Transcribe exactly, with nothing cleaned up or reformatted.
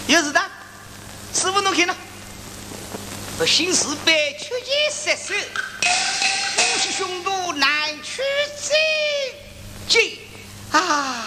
有事的，师傅侬看了，不行事别曲剑杀手，呼吸凶毒难取经。进啊！